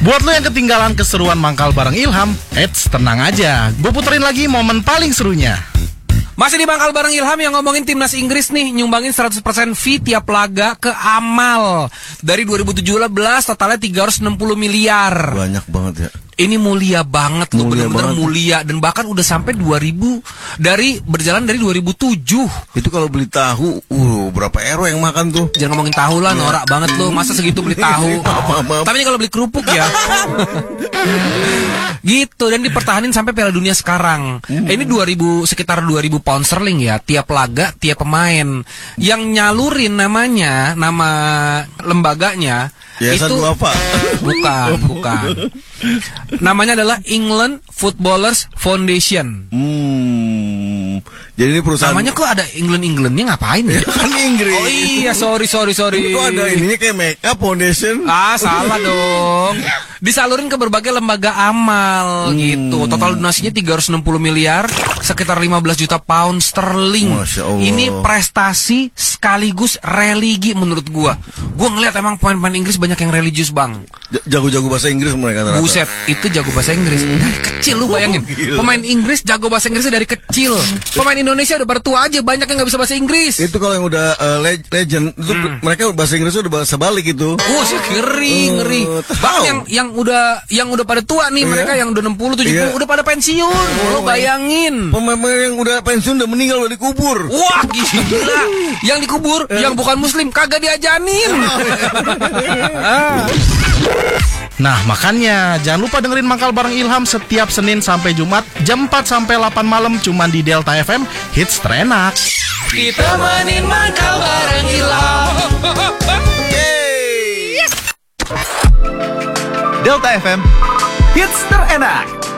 Buat lo yang ketinggalan keseruan mangkal bareng Ilham, tenang aja, gue puterin lagi momen paling serunya. Masih di Mangkal bareng Ilham yang ngomongin timnas Inggris nih, nyumbangin 100% fee tiap laga ke Amal. Dari 2017 totalnya 360 miliar. Banyak banget ya. Ini mulia banget loh, bener-bener mulia. Dan bahkan udah sampai 2000, berjalan dari 2007. Itu kalau beli tahu, berapa euro yang makan tuh? Jangan ngomongin tahu lah, norak banget lo. Masa segitu beli tahu? Tapi ini kalau beli kerupuk ya. Gitu, dan dipertahanin sampai Piala Dunia sekarang. Ini sekitar 2000 pound sterling ya, tiap laga, tiap pemain. Yang nyalurin nama lembaganya Yayasan itu apa? Bukan. Namanya adalah England Footballers Foundation. Jadi ini perusahaan. Namanya kok ada Englandnya ngapain ya? Kan Inggris. Oh iya, sorry. Kok ada ininya kayak Makeup Foundation? Salah dong. Disalurin ke berbagai lembaga amal gitu. Total donasinya 360 miliar, sekitar 15 juta pound sterling. Masya Allah. Ini prestasi sekaligus religi menurut gua. Gua ngeliat emang pemain-pemain Inggris banyak yang religius, Bang. Jago-jago bahasa Inggris mereka rata-rata. Buset, itu jago bahasa Inggris dari kecil, lu bayangin. Pemain Inggris jago bahasa Inggrisnya dari kecil. Pemain Indonesia udah bertua aja banyak yang nggak bisa bahasa Inggris. Itu kalau yang udah legend itu mereka bahasa Inggrisnya udah bahasa balik itu. Sih ngeri. Bahkan yang udah pada tua nih, mereka yang udah 60 70 udah pada pensiun. Lo bayangin. Pemain yang udah pensiun udah meninggal udah dikubur. Wah, gila. Yang dikubur yang bukan muslim kagak diajanin. Nah makanya jangan lupa dengerin Mangkal bareng Ilham setiap Senin sampai Jumat jam 4 sampai 8 malam cuman di Delta FM, hits terenak. Kita mainin Mangkal bareng Ilham. Delta FM, hits terenak.